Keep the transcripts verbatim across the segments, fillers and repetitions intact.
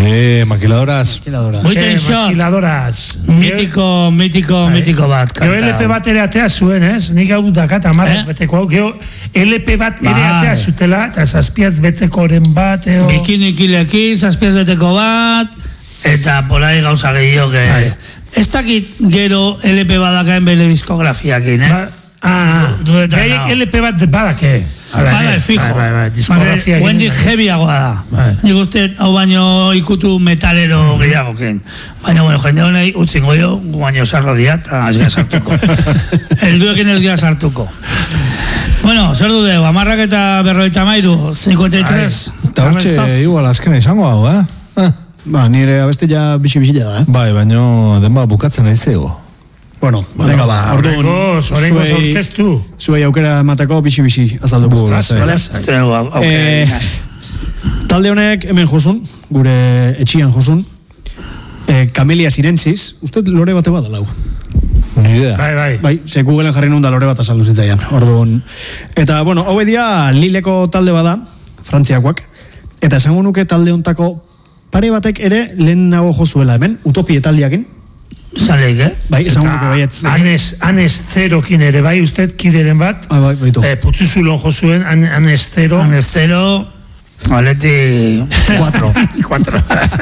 Eh, maquiladoras. Maquiladoras. Muy Eh, tensión. maquiladoras. Mítico, mítico, mítico bat. Gero L P bat ere atea zuen, ez? Nik hau dakat amarraz Eh? beteko hau. Gero L P bat ere Bai. atea zutela, eta zazpiaz betekoren bat, eo... Bikinikilekin, zazpiaz beteko bat, eta polai gauza gehiago, que... Ez dakit gero L P badakaen bere diskografiakin, eh? Ba, ah, Dudetan ah. nao. L P bat badake. Bada, fijo. Bai, bai, bai, diskografia. Wendy heaviagoa da. Bai. Nik uste, hau baino ikutu metalero gehiagoken. Baina, bueno, jende honei utzingo jo, gu baino sarro diat, eta ez gara sartuko. Elduekin ez gara sartuko. Bueno, zer du dugu, amarrak eta berroita mairu, cincuenta y tres. Eta hortxe, igual azkena izango hau, eh? eh? Ba, nire abeste ja bixi-bixila da, eh? Bai, baino denba bukatzen naizego. Bueno, venga ba, orduan, Orengoz, orengoz zuei- orkestu. zuei aukera emateko bixi-bixi azalduko. Lasai. Vale? Eh, talde honek hemen josun, gure etxian josun, eh, Camellia Sinensis, uste lore bate bat alau. Ni idea. Bai, bai. Bai, ze Googleen jarri nun da lore bat azaldu zitzaian, orduan. Eta, bueno, hau edia Lileko talde bada, Frantziakoak, eta esango nuke talde hontako pare batek ere lehenago jozuela hemen, Utopie taldiakin. Zaleik, eh? Bai, esango nuke baietz. Anes, anes zerokin ere, bai, usted kideren bat, Ah, bai, baitu. eh, putzuzulon jozuen, an, anes zero. Anestero, Aleti... Cuatro. Cuatro.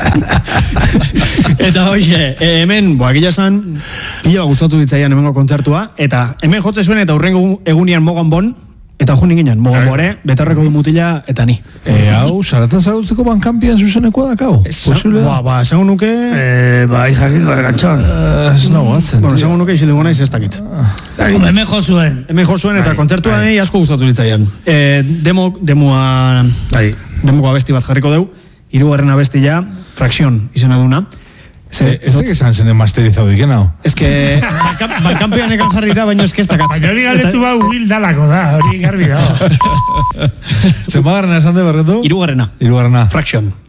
Eta hoxe, eh, hemen, boa, gila esan, pila gustatu ditzaian hemengo kontzertua, eta hemen jotze zuen eta hurrengo egunian mogan bon, eta junin ginen, mogan bore, betarreko du mutila, eta ni. E, hau, saratan zaradutzeko bankampian zuzenekoa dakau? Posible da? Ba, ba, esango nuke... Eh, ba, jakiko erantxon. Eh, Ez nago batzen. Bueno, esango nuke isildugu naiz ez dakit. Hemen jo zuen. Hemen jo zuen eta kontzertuan nahi asko gustatu ditzaian. Eh, demo, demoa... Bai. Demoko abesti bat jarriko deu, hirugarren abestia, Fracción izena duna. Ze, ez da esan zenen masterizau diken hau? Ez que bankampean ekan jarri da, baina ez que ez dakatz. Baina hori galetu ba Will dalako da, hori garbi da. Zenbagarrena esan de berretu? Hirugarrena, Hirugarrena. Fraction.